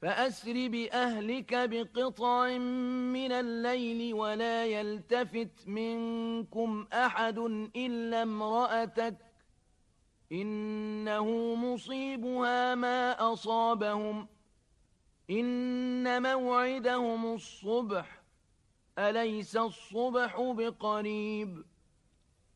فأسر بأهلك بقطع من الليل ولا يلتفت منكم أحد إلا امرأتك إنه مصيبها ما أصابهم إن موعدهم الصبح أليس الصبح بقريب